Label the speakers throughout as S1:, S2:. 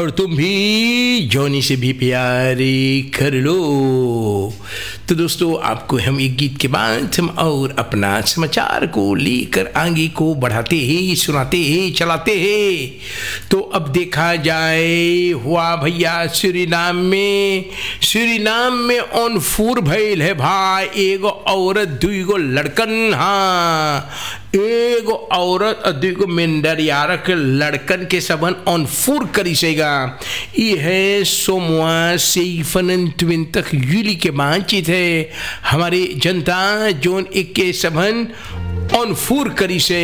S1: और तुम भी जॉनी से भी प्यार कर लो। तो दोस्तों, आपको हम एक गीत के बाद हम और अपना समाचार को लेकर आगे को बढ़ाते हैं, सुनाते हैं, चलाते हैं। तो अब देखा जाए हुआ भैया सूरीनाम में ऑन फूर भइल है भाई। एगो औरत दुगो लड़कन, हाँ एगो औरत और दुगो मेंढरियारा के लड़कन के सबन ऑन फूर करी सेगा। ये है सोमवार से 21 तक यूली के बातचीत है। हमारे जनता जोन एक के सबन ऑन फूर करी से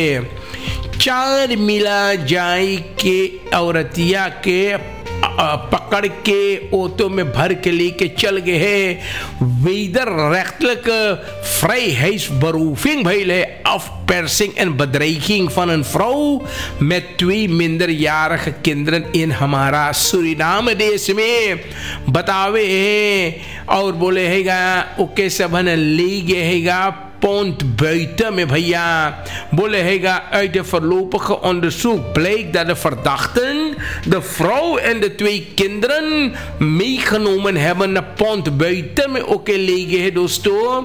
S1: 4 मिला जाई के औरतिया के पकड़ के ऑटो में भर के लेके चल गए है। वेदर rechtelijk vrijheidsberoeping भइल है of persing en bedreiging van een vrouw met 2 minderjarige kinderen in हमारा सूरीनाम देश में बतावे है। और बोले हैगा ओके सबन ले गए हैगा Pont buiten में भैया। बोले हैगा uit de voorlopige onderzoek bleek dat de verdachten de vrouw en de 2 kinderen meegenomen hebben naar Pont buiten में oké liggen है दोस्तों।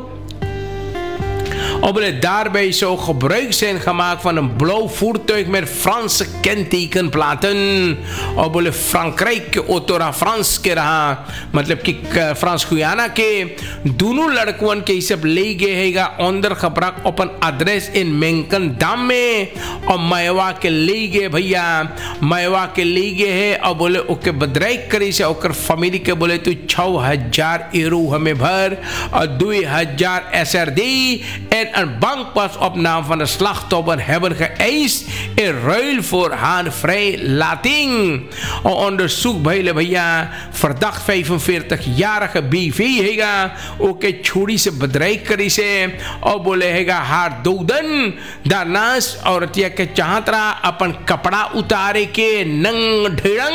S1: Omdat daarbij zou gebruik zijn gemaakt van een blauw voertuig met Franse kentekenplaten। और बोले फ्रांक्राइक के ओतोरा France के रहा, मतलब कि फ्रांस गुयाना के दोनों लड़कवन के सब ले गए हैगा अंदर खबरक अपन एड्रेस इन मेंकन दाम में। और मैवा के ले गए भैया, मैवा के ले गए है। और बोले ओके बदराइक करी से ओकर फैमिली के बोले तू 6000 यूरो हमें भर और 2000 SRD en een bankpas op naam van de slachtoffer hebben geëist in ruil voor haar vrijlating। और onderzoek भइले भैया verdacht 45-jarige BV हैगा ओके छोड़ी से बदराई करी से। और बोले हैगा हार दोदन दानास औरतिया के चाहत रहा अपन कपड़ा उतारे के नंग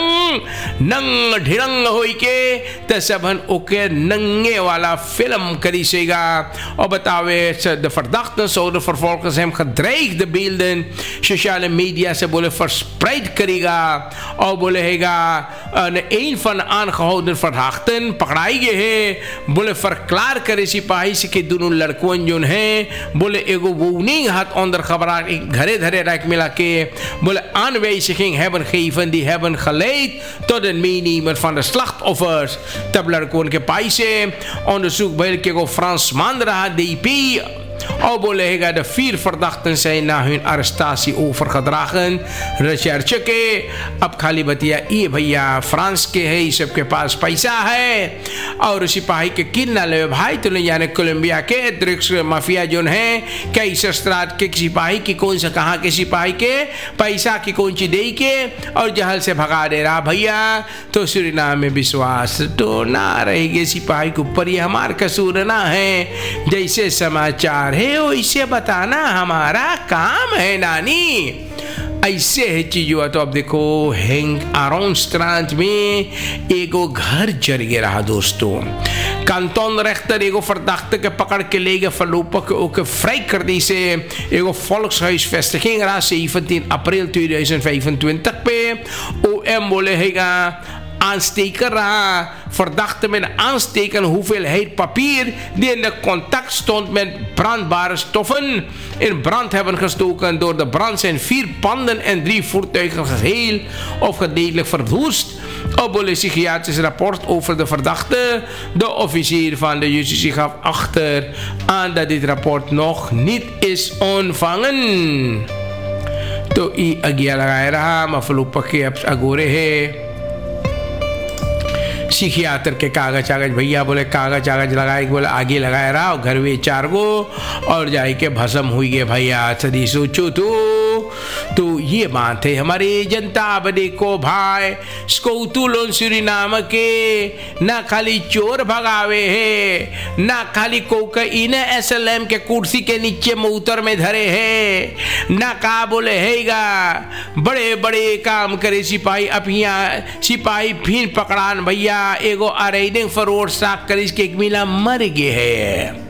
S1: ढिरंग होई के त सबन ओके नंगे वाला फिल्म करी सेगा। और बतावे de verdachten zouden vervolgens hem gedreigde beelden sociale media से बोले verspreid करेगा। और बोले हैगा een van de aangehouden verdachten पकड़ाई गए है। बोले verklaar करे सिपाही से कि दोनों लड़कों जो हैं बोले एगो woning had onder gebruik घरे धरे रख मिला के बोले aanwijzing hebben gegeven die hebben geleid tot een meenemen van de slachtoffers। तब लड़कों के पाई से onderzoek भइल के एगो Fransman रहा DP। और बोले हैगा de 4 verdachten zijn na hun arrestatie overgedragen recherche के। अब खाली बतिया ये भैया फ्रांस के है, सबके पास पैसा है और सिपाही के किन्ना ले भाई तो ले जाने कोलंबिया के ड्रग्स माफिया जो है कई शस्त्रात के सिपाही की कौन सा कहाँ के सिपाही के पैसा की कौन सी दे के और जहल से भगा दे रहा भैया। तो सूरीनाम में विश्वास तो ना रहेगी सिपाही के ऊपर, ये हमारा कसूर ना है। जैसे समाचार है वैसे बताना हमारा काम है नानी। ऐसे है चीज़ों। तो अब देखो हैंग आरोन स्ट्रांड में एगो घर जर गया रहा दोस्तों। कांटोन रेchter एगो verdachte के पकड़ के ले गए voorlopig ook vrij कर दी से एगो volkshuisvestiging रहा 17 april 2025 पे। OM बोले हैगा aansteker रहा verdachte met een aanstekende hoeveelheid papier die in de contact stond met brandbare stoffen in brand hebben gestoken. Door de brand zijn 4 panden en 3 voertuigen geheel of gedeeltelijk verwoest. Op een psychiatrisch rapport over de verdachte. De officier van de justitie gaf achter aan dat dit rapport nog niet is ontvangen। तो ये आगे लगाया रहा मफलूपा के अब अगोरे है सिखियातर के कागज भैया बोले कागज लगाए बोले आगे लगाया रहा और घर में 4 गो और जाए के भस्म हुई गए भैया। सदी सोचो तो ये बात है हमारी जनता। अब देखो भाई स्कौतुलोन सूरीनाम के ना खाली चोर भगावे है ना खाली कोकाइन SLM के कुर्सी के नीचे मूतर में धरे है ना का बोले हैगा बड़े बड़े काम करे सिपाही। अब यहाँ सिपाही फिर पकड़ान भैया एगो अरेडिंग फरोड साक करिस के एक मिला मर गए है।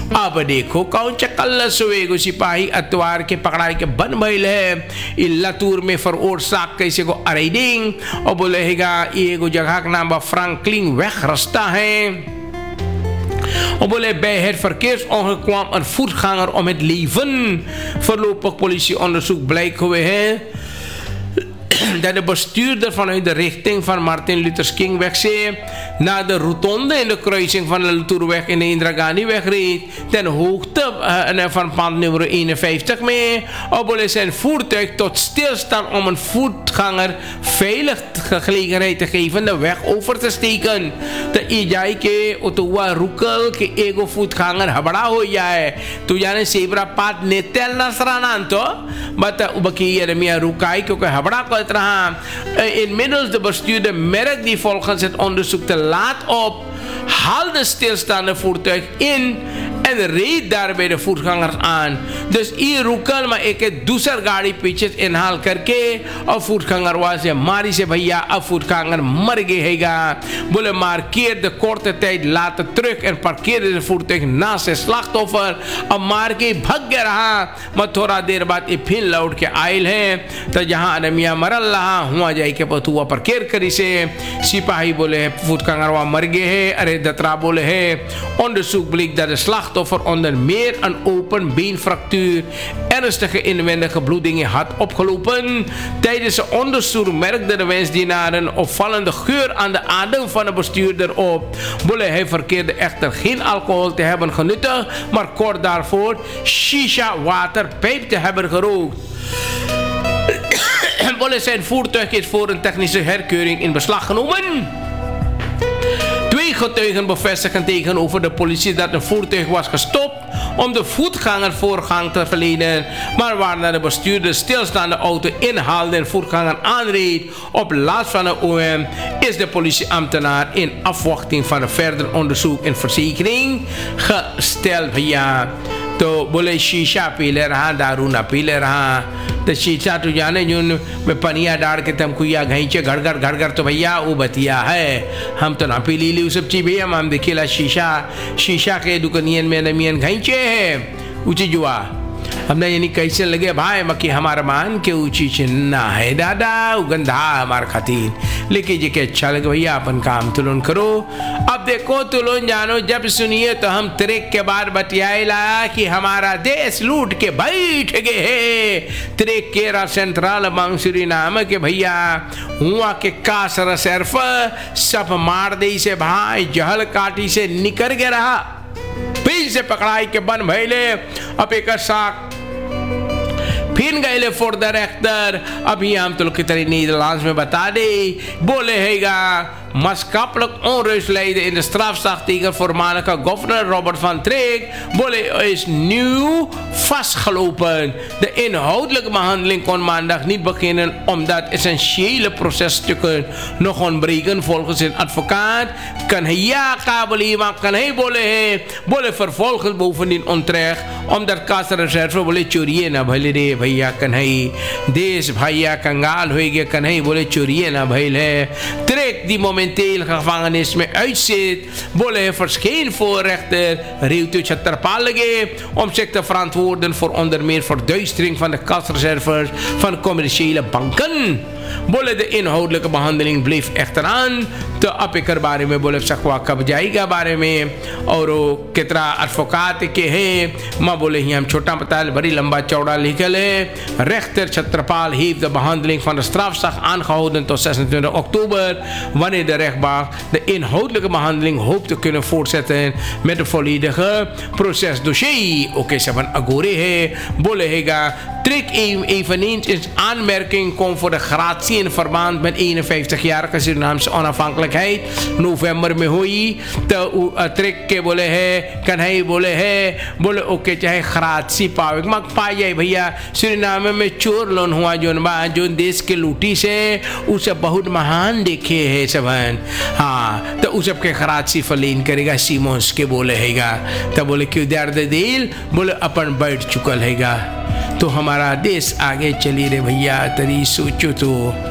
S1: अब देखो कौन चकल सोएगो सिपाही अतवार के पकड़ाई के बन भइल है लतूर में फरोर साक कैसे को अरेडिंग और बोलेगा एगो जगह का नाम फ्रैंकलिन वेग रास्ता है और बोले bij het verkeersongeluk een voetganger om het leven. Voorlopig politieonderzoek blijkt geweest dat de bestuurder vanuit de richting van Martin Luther King wegzee naar de rotonde in de kruising van de Latourweg in de Indira Gandhi weg reed ten hoogte van pand nummer 51 mee. Obole zijn voertuig tot stilstand om een voetganger veilig gelegenheid te geven de weg over te steken. De ijai ke otuwa rukel ke ego voetganger habड़ा हो जाए तो यानी सेबरा पात नेtel nasranan to bata ubaki Jeremia rukai क्योंकि habड़ा को inmiddels de bestuurder merkt die volgens het onderzoek te laat op, haalt de stilstaande voertuig in en reed daarbij de voetgangers aan. Dus ये रुकल में एक दूसर गाड़ी पीछे इनहाल करके और voetganger was है मारी से भैया अब voetganger मर गए हैगा बोले markeer de korte tijd later terug en parkeerde de voertuig naast het slachtoffer और मार के भाग गया रहा maar थोड़ा देर बाद ये फिर लौट के आयल है तो जहाँ आदमिया मरल रहा हुआ जाए के पतुआ parkeer करी से सिपाही बोले voetganger वहाँ मर गए है अरे दत्रा बोले है onderzoek bleek dat de slachtoffer onder meer een open beenfractuur, ernstige inwendige bloedingen had opgelopen. Tijdens het onderzoek merkten de wensdienaren een opvallende geur aan de adem van de bestuurder op. Bolle hij verkeerde echter geen alcohol te hebben genuttigd, maar kort daarvoor shisha waterpijp te hebben gerookt. Bolle zijn voertuig is voor een technische herkeuring in beslag genomen. Twee getuigen bevestigen tegenover de politie dat een voertuig was gestopt om de voetganger voorgang te verlenen, maar waarna de bestuurder stilstaande auto inhaalde en voetganger aanreed. Op last van de OM is de politieambtenaar in afwachting van een verder onderzoek en verzekering gesteld. Ja, तो बोले शीशा P ले रहा दारू ना P ले रहा तो शीशा तो जाने जो में पनिया डाल के तुमको या घैंचे घर घर तो भैया वो बतिया है हम तो ना पी ली वो सब चीज भैया हम देखिएला शीशा के दुकानियन में नमियन घैंचे है ऊँची जुआ हमने यानी कैसे लगे भाई मकी हमारा मान के ऊँची चिन्ना है दादा गंधा हमार खातिर लेकिन जे के अच्छा लगे भैया अपन काम तुलन करो। अब देखो तुलन जानो जब सुनिए तो हम ट्रेक के बाद बतियाला कि हमारा देश लूट के बैठ गए है ट्रेक केरा सेंट्रल बांसुरी नाम के भैया हुआ के कासर सर्फ सब मार दे से भाई जहल काटी से निकल गया रहा फिर से पकड़ाई के बन भैले अब एक साक फिर गए फॉर द रेक्टर अभी हम तो की तरह नीदरlands में बता दे बोले हैगा maatschappelijk onrust leiden in de strafzaak tegen voormalige governor Robert van Treek is nu vastgelopen. De inhoudelijke behandeling kon maandag niet beginnen omdat essentiële processtukken nog ontbreken volgens zijn advocaat. Kan hij ja kabeli maar kan hij bolle vervolgens bovendien onterecht omdat kasreserve bolle चोरी ना भले रे भैया kan hij देश भैया कंगाल होएगे kan hij बोले चोरी ना भइल है Treek die momenteel gevangenis में uitzit बोले verscheen voor rechter Riutu Chatterpallige om zich te verantwoorden voor onder meer verduistering van de kasreserves van commerciële banken. बोले de inhoudelijke behandeling bleef echter aan तो अब एक बारे में बोले सकवा कब जाएगा बारे में और कितना advocaat के है माँ बोले ही हम छोटा बताल बड़ी लंबा चौड़ा लिखल है rechter Chatterpal heeft de behandeling van de strafzaak aangehouden tot 26 oktober wanneer de rechtbank de inhoudelijke behandeling hoopt te kunnen voortzetten met een volledige procesdossier. Oké, ze van agore है बोले हैगा Treek eveneens in aanmerking komt voor de gratie in verband met 51-jarige Surinaamse onafhankelijkheid. November में हुई तो Treek के बोले है कन्हई बोले है बोले ओके चाहे gratie पावे मग पाए भैया सुरीनाम में चोर लोन हुआ जो देश के लूटी से उसे बहुत महान देखे है सबन हाँ तो उस सबके gratie verleen करेगा सीमोस के बोले हैगा तो बोले क्यों दर्द दिल बोले अपन बैठ चुकल हैगा तो हमारा देश आगे चली रे भैया तरी सोचो तो